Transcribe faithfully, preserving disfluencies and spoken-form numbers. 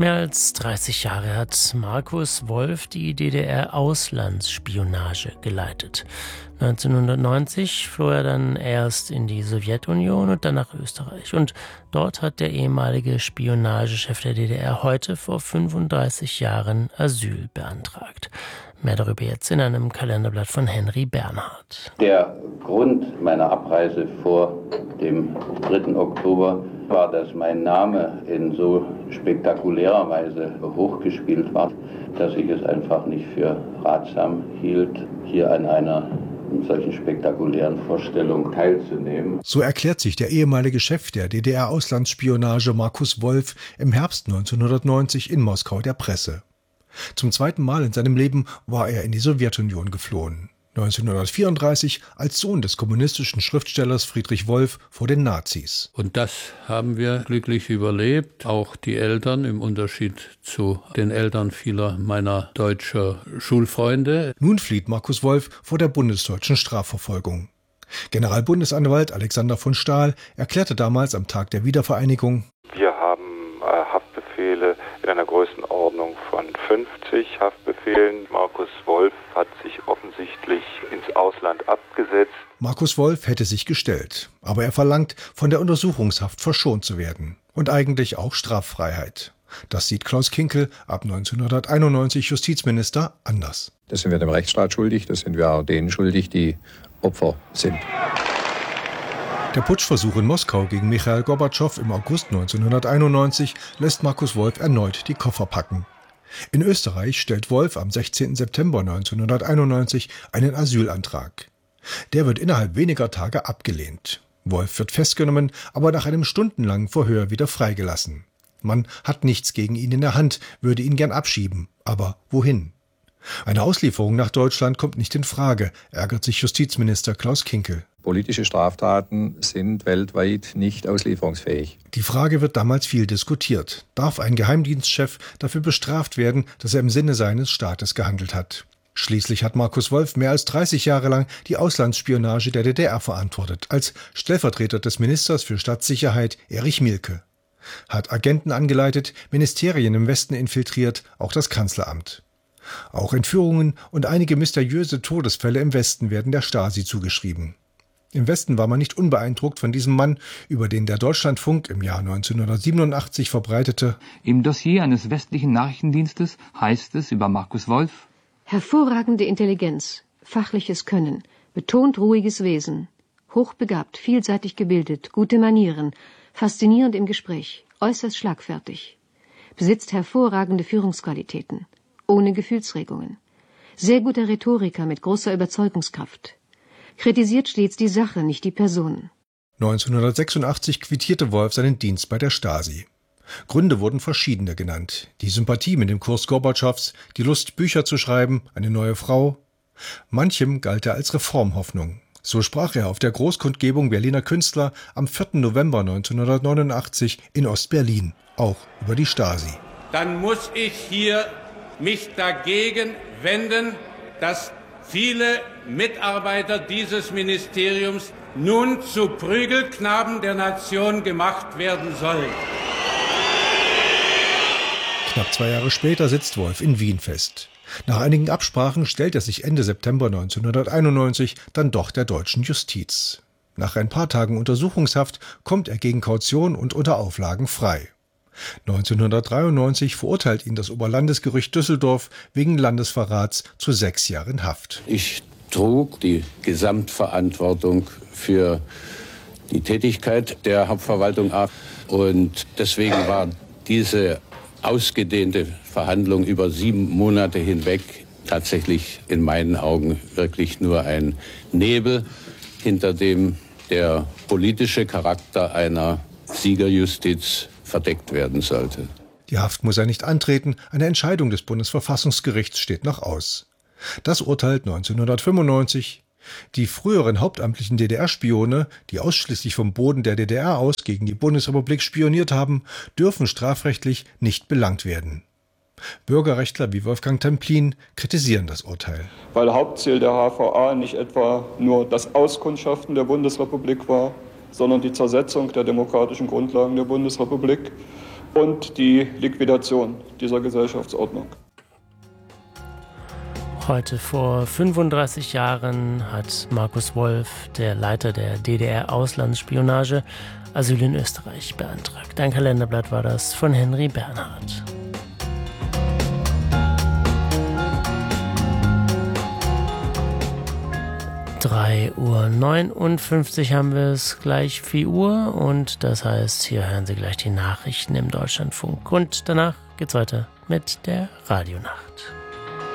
Mehr als dreißig Jahre hat Markus Wolf die D D R-Auslandsspionage geleitet. neunzehnhundertneunzig floh er dann erst in die Sowjetunion und dann nach Österreich. Und dort hat der ehemalige Spionagechef der D D R heute vor fünfunddreißig Jahren Asyl beantragt. Mehr darüber jetzt in einem Kalenderblatt von Henry Bernhard. Der Grund meiner Abreise vor dem dritten Oktober war, dass mein Name in so spektakulärer Weise hochgespielt war, dass ich es einfach nicht für ratsam hielt, hier an einer solchen spektakulären Vorstellung teilzunehmen. So erklärt sich der ehemalige Chef der D D R-Auslandsspionage Markus Wolf im Herbst neunzehnhundertneunzig in Moskau der Presse. Zum zweiten Mal in seinem Leben war er in die Sowjetunion geflohen. neunzehnhundertvierunddreißig als Sohn des kommunistischen Schriftstellers Friedrich Wolf vor den Nazis. Und das haben wir glücklich überlebt, auch die Eltern, im Unterschied zu den Eltern vieler meiner deutschen Schulfreunde. Nun flieht Markus Wolf vor der bundesdeutschen Strafverfolgung. Generalbundesanwalt Alexander von Stahl erklärte damals am Tag der Wiedervereinigung: Wir haben äh, Haftbefehle in einer Größenordnung von fünfzig Haftbefehlen. Markus Wolf hat sich offensichtlich ins Ausland abgesetzt. Markus Wolf hätte sich gestellt, aber er verlangt, von der Untersuchungshaft verschont zu werden und eigentlich auch Straffreiheit. Das sieht Klaus Kinkel, ab neunzehnhunderteinundneunzig Justizminister, anders. Das sind wir dem Rechtsstaat schuldig, das sind wir auch denen schuldig, die Opfer sind. Der Putschversuch in Moskau gegen Michail Gorbatschow im August neunzehnhunderteinundneunzig lässt Markus Wolf erneut die Koffer packen. In Österreich stellt Wolf am sechzehnten September neunzehnhunderteinundneunzig einen Asylantrag. Der wird innerhalb weniger Tage abgelehnt. Wolf wird festgenommen, aber nach einem stundenlangen Verhör wieder freigelassen. Man hat nichts gegen ihn in der Hand, würde ihn gern abschieben. Aber wohin? Eine Auslieferung nach Deutschland kommt nicht in Frage, ärgert sich Justizminister Klaus Kinkel. Politische Straftaten sind weltweit nicht auslieferungsfähig. Die Frage wird damals viel diskutiert. Darf ein Geheimdienstchef dafür bestraft werden, dass er im Sinne seines Staates gehandelt hat? Schließlich hat Markus Wolf mehr als dreißig Jahre lang die Auslandsspionage der D D R verantwortet, als Stellvertreter des Ministers für Staatssicherheit Erich Mielke. Hat Agenten angeleitet, Ministerien im Westen infiltriert, auch das Kanzleramt. Auch Entführungen und einige mysteriöse Todesfälle im Westen werden der Stasi zugeschrieben. Im Westen war man nicht unbeeindruckt von diesem Mann, über den der Deutschlandfunk im Jahr neunzehnhundertsiebenundachtzig verbreitete: Im Dossier eines westlichen Nachrichtendienstes heißt es über Markus Wolf: hervorragende Intelligenz, fachliches Können, betont ruhiges Wesen, hochbegabt, vielseitig gebildet, gute Manieren, faszinierend im Gespräch, äußerst schlagfertig, besitzt hervorragende Führungsqualitäten, ohne Gefühlsregungen, sehr guter Rhetoriker mit großer Überzeugungskraft, kritisiert stets die Sache, nicht die Person. neunzehnhundertsechsundachtzig quittierte Wolf seinen Dienst bei der Stasi. Gründe wurden verschiedene genannt. Die Sympathie mit dem Kurs Gorbatschows, die Lust, Bücher zu schreiben, eine neue Frau. Manchem galt er als Reformhoffnung. So sprach er auf der Großkundgebung Berliner Künstler am vierten November neunzehnhundertneunundachtzig in Ostberlin, auch über die Stasi. Dann muss ich hier mich dagegen wenden, dass viele Mitarbeiter dieses Ministeriums nun zu Prügelknaben der Nation gemacht werden sollen. Knapp zwei Jahre später sitzt Wolf in Wien fest. Nach einigen Absprachen stellt er sich Ende September neunzehnhunderteinundneunzig dann doch der deutschen Justiz. Nach ein paar Tagen Untersuchungshaft kommt er gegen Kaution und unter Auflagen frei. neunzehnhundertdreiundneunzig verurteilt ihn das Oberlandesgericht Düsseldorf wegen Landesverrats zu sechs Jahren Haft. Ich trug die Gesamtverantwortung für die Tätigkeit der Hauptverwaltung ab und deswegen war diese ausgedehnte Verhandlung über sieben Monate hinweg tatsächlich in meinen Augen wirklich nur ein Nebel, hinter dem der politische Charakter einer Siegerjustiz verdeckt werden sollte. Die Haft muss er nicht antreten, eine Entscheidung des Bundesverfassungsgerichts steht noch aus. Das urteilt neunzehnhundertfünfundneunzig. Die früheren hauptamtlichen D D R-Spione, die ausschließlich vom Boden der D D R aus gegen die Bundesrepublik spioniert haben, dürfen strafrechtlich nicht belangt werden. Bürgerrechtler wie Wolfgang Templin kritisieren das Urteil. Weil Hauptziel der H V A nicht etwa nur das Auskundschaften der Bundesrepublik war, sondern die Zersetzung der demokratischen Grundlagen der Bundesrepublik und die Liquidation dieser Gesellschaftsordnung. Heute vor fünfunddreißig Jahren hat Markus Wolf, der Leiter der D D R-Auslandsspionage, Asyl in Österreich beantragt. Ein Kalenderblatt war das von Henry Bernhard. drei Uhr neunundfünfzig haben wir es, gleich vier Uhr, und das heißt, hier hören Sie gleich die Nachrichten im Deutschlandfunk und danach geht's weiter mit der Radionacht.